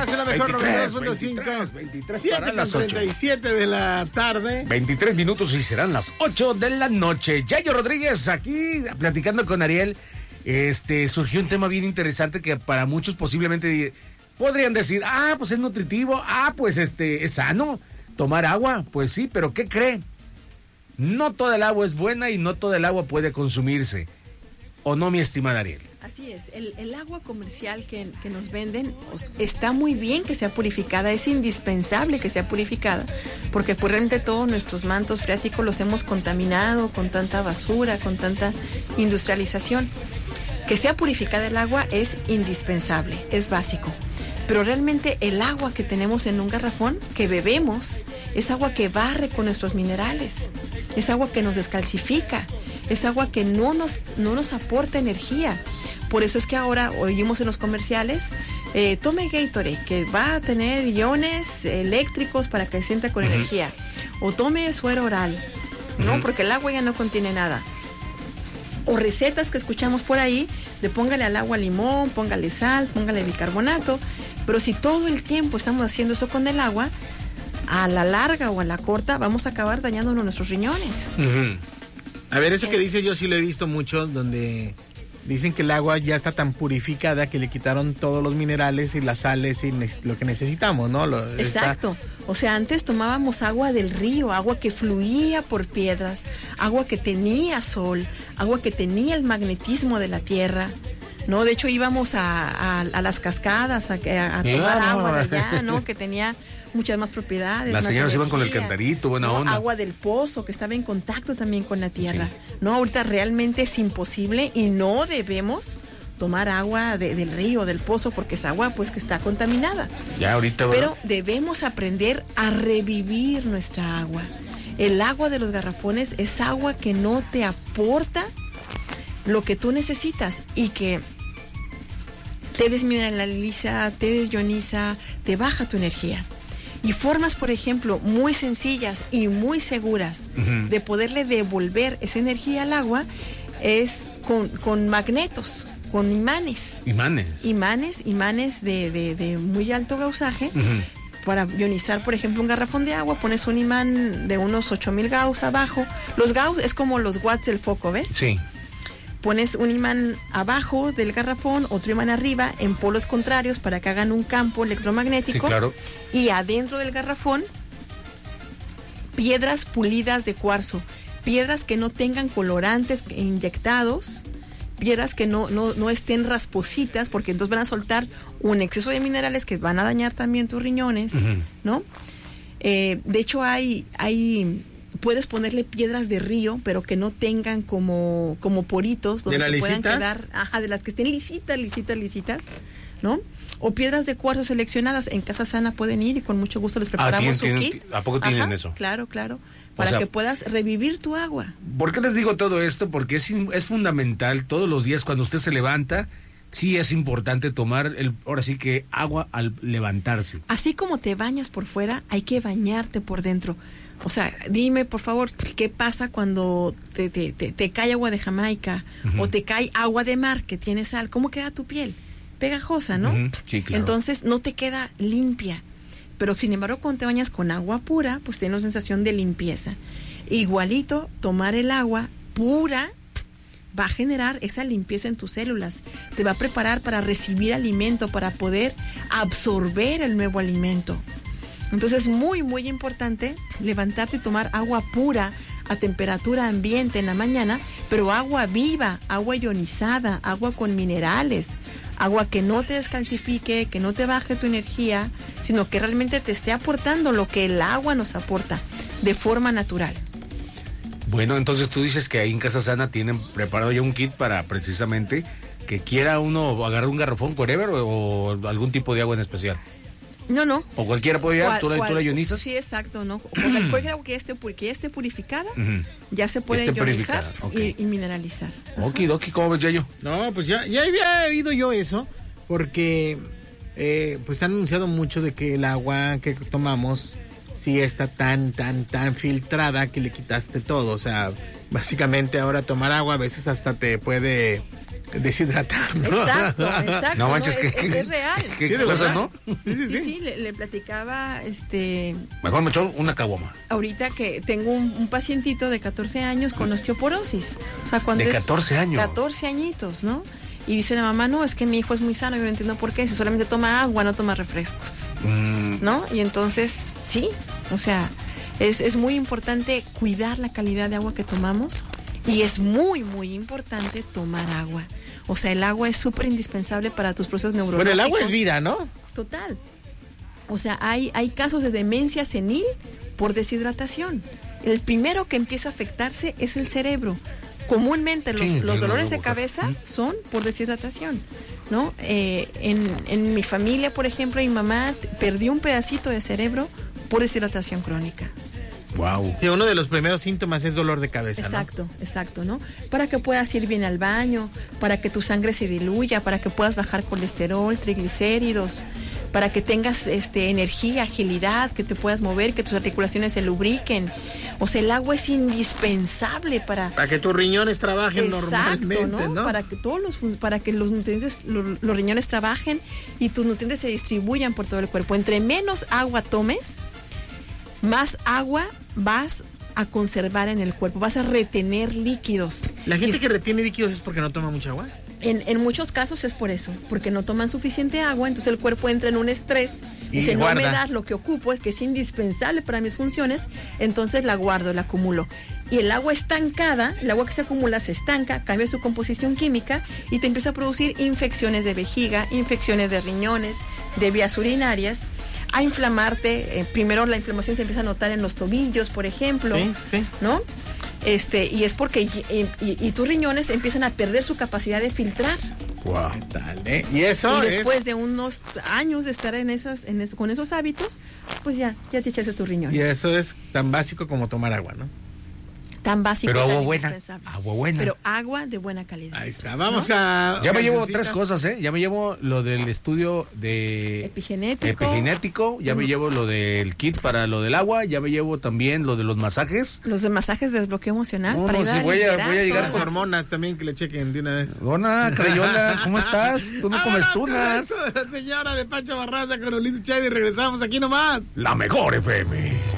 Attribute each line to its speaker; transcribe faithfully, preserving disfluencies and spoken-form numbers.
Speaker 1: Estás en la mejor noventa y dos punto cinco. siete con treinta y siete de la tarde.
Speaker 2: veintitrés minutos y serán las ocho de la noche. Yayo Rodríguez aquí platicando con Ariel. Este, surgió un tema bien interesante que para muchos posiblemente podrían decir, ah, pues es nutritivo, ah, pues este, es sano tomar agua. Pues sí, pero ¿qué cree? No toda el agua es buena y no toda el agua puede consumirse. ¿O no, mi estimada Ariel?
Speaker 3: Así es, el, el agua comercial que, que nos venden pues, está muy bien que sea purificada, es indispensable que sea purificada, porque por realmente todos nuestros mantos freáticos los hemos contaminado con tanta basura, con tanta industrialización. Que sea purificada el agua es indispensable, es básico. Pero realmente el agua que tenemos en un garrafón, que bebemos, es agua que barre con nuestros minerales, es agua que nos descalcifica, es agua que no nos, no nos aporta energía. Por eso es que ahora oímos en los comerciales, eh, tome Gatorade, que va a tener iones eléctricos para que se sienta con uh-huh. energía. O tome suero oral, ¿no? Uh-huh. Porque el agua ya no contiene nada. O recetas que escuchamos por ahí, de póngale al agua limón, póngale sal, póngale bicarbonato. Pero si todo el tiempo estamos haciendo eso con el agua, a la larga o a la corta vamos a acabar dañándonos nuestros riñones.
Speaker 1: Uh-huh. A ver, eso que dices yo sí lo he visto mucho, donde dicen que el agua ya está tan purificada que le quitaron todos los minerales y las sales y ne- lo que necesitamos, ¿no? Lo,
Speaker 3: Exacto.
Speaker 1: Está...
Speaker 3: O sea, antes tomábamos agua del río, agua que fluía por piedras, agua que tenía sol, agua que tenía el magnetismo de la tierra, ¿no? De hecho, íbamos a, a, a las cascadas a, a, a tomar yeah, agua de allá, ¿no? Que tenía muchas más propiedades.
Speaker 2: Las
Speaker 3: más
Speaker 2: señoras
Speaker 3: energía,
Speaker 2: iban con el cantarito, buena
Speaker 3: ¿no?
Speaker 2: onda.
Speaker 3: Agua del pozo, que estaba en contacto también con la tierra.
Speaker 2: Sí.
Speaker 3: No, ahorita realmente es imposible y no debemos tomar agua de, del río, del pozo, porque es agua pues que está contaminada.
Speaker 2: Ya ahorita,
Speaker 3: Pero debemos aprender a revivir nuestra agua. El agua de los garrafones es agua que no te aporta lo que tú necesitas y que te desmineraliza, te desioniza, te baja tu energía. Y formas, por ejemplo, muy sencillas y muy seguras uh-huh. de poderle devolver esa energía al agua es con, con magnetos, con imanes.
Speaker 2: Imanes.
Speaker 3: Imanes, imanes de, de, de muy alto gausaje. Uh-huh. Para ionizar, por ejemplo, un garrafón de agua, pones un imán de unos ocho mil gauss abajo. Los gauss es como los watts del foco, ¿ves?
Speaker 2: Sí.
Speaker 3: Pones un imán abajo del garrafón, otro imán arriba, en polos contrarios para que hagan un campo electromagnético.
Speaker 2: Sí, claro.
Speaker 3: Y adentro del garrafón, piedras pulidas de cuarzo. Piedras que no tengan colorantes inyectados, piedras que no, no, no estén raspositas, porque entonces van a soltar un exceso de minerales que van a dañar también tus riñones, uh-huh. ¿no? Eh, de hecho, hay... hay puedes ponerle piedras de río, pero que no tengan como, como poritos donde se puedan quedar, ajá, de las que estén lisitas, lisitas, lisitas, ¿no? O piedras de cuarzo seleccionadas. En Casa Sana pueden ir y con mucho gusto les preparamos
Speaker 2: ah,
Speaker 3: su
Speaker 2: ¿tienen,
Speaker 3: kit.
Speaker 2: ¿A poco tienen
Speaker 3: ajá,
Speaker 2: eso?
Speaker 3: Claro, claro. Para o sea, que puedas revivir tu agua.
Speaker 2: ¿Por qué les digo todo esto? Porque es, es fundamental todos los días cuando usted se levanta. Sí es importante tomar, el, ahora sí que agua al levantarse.
Speaker 3: Así como te bañas por fuera, hay que bañarte por dentro. O sea, dime por favor, ¿qué pasa cuando te, te, te, te cae agua de Jamaica uh-huh. o te cae agua de mar que tiene sal? ¿Cómo queda tu piel? Pegajosa, ¿no?
Speaker 2: Uh-huh. Sí, claro.
Speaker 3: Entonces no te queda limpia. Pero sin embargo, cuando te bañas con agua pura, pues tienes una sensación de limpieza. Igualito, tomar el agua pura va a generar esa limpieza en tus células, te va a preparar para recibir alimento, para poder absorber el nuevo alimento. Entonces es muy, muy importante levantarte y tomar agua pura a temperatura ambiente en la mañana, pero agua viva, agua ionizada, agua con minerales, agua que no te descalcifique, que no te baje tu energía, sino que realmente te esté aportando lo que el agua nos aporta de forma natural.
Speaker 2: Bueno, entonces tú dices que ahí en Casa Sana tienen preparado ya un kit para precisamente que quiera uno agarrar un garrafón forever o, o algún tipo de agua en especial.
Speaker 3: No, no.
Speaker 2: O cualquiera puede llegar, ¿tú, ¿tú la ionizas?
Speaker 3: Sí, exacto, ¿no? O cualquier agua que esté, que esté purificada, uh-huh. ya se puede ionizar okay. y, y mineralizar.
Speaker 2: Okidoki, ¿cómo ves, Yayo?
Speaker 1: No, pues ya, ya había oído yo eso, porque eh, pues han anunciado mucho de que el agua que tomamos sí está tan, tan, tan filtrada que le quitaste todo. O sea, básicamente ahora tomar agua a veces hasta te puede deshidratar, ¿no?
Speaker 3: Exacto, exacto.
Speaker 2: No manches,
Speaker 3: ¿no?
Speaker 2: que,
Speaker 3: es,
Speaker 2: que,
Speaker 3: es real.
Speaker 2: que,
Speaker 1: Sí, de
Speaker 2: cosa,
Speaker 1: verdad.
Speaker 2: ¿no?
Speaker 1: Sí, sí,
Speaker 3: Sí,
Speaker 1: sí.
Speaker 3: sí, le, le platicaba, este,
Speaker 2: Mejor me echo una caguama.
Speaker 3: ahorita que tengo un, un pacientito de catorce años con osteoporosis. O sea, cuando
Speaker 2: De
Speaker 3: es
Speaker 2: catorce años.
Speaker 3: catorce añitos, ¿no? Y dice la mamá, no, es que mi hijo es muy sano, yo no entiendo por qué, si solamente toma agua, no toma refrescos,
Speaker 2: Mm,
Speaker 3: ¿no? Y entonces, sí, o sea, es, es muy importante cuidar la calidad de agua que tomamos y es muy, muy importante tomar agua. O sea, el agua es súper indispensable para tus procesos neurológicos.
Speaker 1: Bueno, el agua es vida, ¿no?
Speaker 3: Total. O sea, hay, hay casos de demencia senil por deshidratación. El primero que empieza a afectarse es el cerebro. Comúnmente los,
Speaker 2: Sí,
Speaker 3: los
Speaker 2: sí,
Speaker 3: dolores
Speaker 2: no,
Speaker 3: de
Speaker 2: no,
Speaker 3: cabeza
Speaker 2: ¿Mm?
Speaker 3: son por deshidratación, ¿no? Eh, en, en mi familia, por ejemplo, mi mamá t- perdió un pedacito de cerebro por deshidratación crónica.
Speaker 2: wow.
Speaker 1: Sí, uno de los primeros síntomas es dolor de cabeza, ¿no?
Speaker 3: Exacto, exacto, ¿no? Para que puedas ir bien al baño, para que tu sangre se diluya, para que puedas bajar colesterol, triglicéridos, para que tengas este energía, agilidad, que te puedas mover, que tus articulaciones se lubriquen. O sea, el agua es indispensable para
Speaker 1: Para que tus riñones trabajen
Speaker 3: Exacto,
Speaker 1: normalmente, ¿no?
Speaker 3: ¿no? Para que todos los fun- para que los nutrientes, lo- los riñones trabajen y tus nutrientes se distribuyan por todo el cuerpo. Entre menos agua tomes, más agua vas a conservar en el cuerpo, vas a retener líquidos.
Speaker 1: La
Speaker 3: Y
Speaker 1: gente
Speaker 3: es-
Speaker 1: que retiene líquidos es porque no toma mucha agua.
Speaker 3: en, en muchos casos es por eso, porque no toman suficiente agua, entonces el cuerpo entra en un estrés y
Speaker 1: Y
Speaker 3: dice, no
Speaker 1: guarda.
Speaker 3: me das lo que ocupo, es que es indispensable para mis funciones, entonces la guardo, la acumulo. Y el agua estancada, el agua que se acumula se estanca, cambia su composición química y te empieza a producir infecciones de vejiga, infecciones de riñones, de vías urinarias, a inflamarte. Eh, primero la inflamación se empieza a notar en los tobillos, por ejemplo,
Speaker 1: Sí, sí.
Speaker 3: ¿no? Este, y es porque y, y- y tus riñones empiezan a perder su capacidad de filtrar.
Speaker 2: Wow.
Speaker 1: ¿Qué tal, eh? Y eso
Speaker 3: Y después
Speaker 1: es...
Speaker 3: de unos años de estar en esas, en es- con esos hábitos, pues ya, ya te echaste tu riñón.
Speaker 1: Y eso es tan básico como tomar agua, ¿no?
Speaker 3: Tan básico.
Speaker 2: Pero
Speaker 3: y tan
Speaker 2: agua buena.
Speaker 3: indispensable.
Speaker 2: Agua buena.
Speaker 3: Pero agua de buena calidad.
Speaker 1: Ahí está. Vamos a...
Speaker 2: Ya me llevo
Speaker 1: cancioncita.
Speaker 2: tres cosas, ¿eh? Ya me llevo lo del estudio de
Speaker 3: Epigenético.
Speaker 2: epigenético, ya me
Speaker 3: Mm.
Speaker 2: llevo lo del kit para lo del agua, ya me llevo también lo de los masajes.
Speaker 3: Los de masajes de desbloqueo emocional.
Speaker 2: No,
Speaker 3: para
Speaker 2: no,
Speaker 3: ayudar
Speaker 2: sí, voy a-
Speaker 3: liberar
Speaker 2: voy a llegar
Speaker 3: todo.
Speaker 1: Las hormonas también que le chequen de una vez.
Speaker 2: Hola, Crayola, ¿cómo estás? Tú no comes
Speaker 1: Vámonos con
Speaker 2: tunas.
Speaker 1: eso de la señora de Pancho Barraza con Ulises Chávez y regresamos aquí nomás.
Speaker 2: La mejor F M.